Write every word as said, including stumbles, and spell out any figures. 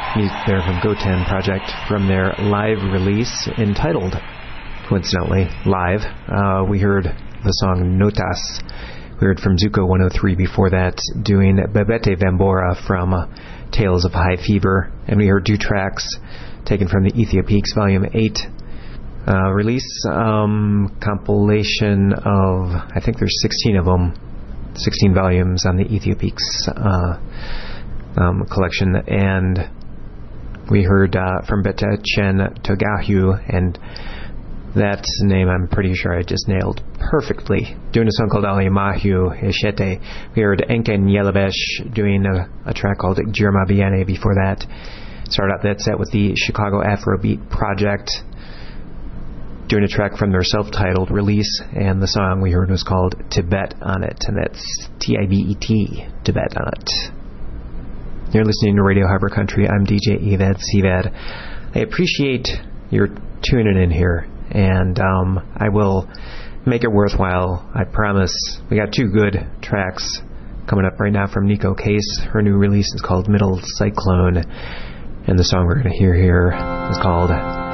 music there from Goten Project from their live release entitled, coincidentally, Live. Uh, we heard the song Notas. We heard from Zuko one oh three before that, doing Bebete Vambora from uh, Tales of High Fever. And we heard two tracks taken from the Ethiopiques Volume eight uh, release, um, compilation of, I think there's sixteen of them, sixteen volumes on the Ethiopiques uh, um, collection. And we heard uh, from Beta Chen Togahu, and that name I'm pretty sure I just nailed perfectly, doing a song called Ali Mahu Eshete. We heard Enken Yelabesh doing a, a track called Jirma Biane before that. Started out that set with the Chicago Afrobeat Project, doing a track from their self-titled release, and the song we heard was called Tibet on It, and that's T I B E T, Tibet on It. You're listening to Radio Harbor Country. I'm D J Evad Sevad. I appreciate your tuning in here, and um, I will make it worthwhile, I promise. We got two good tracks coming up right now from Nico Case. Her new release is called Middle Cyclone, and the song we're going to hear here is called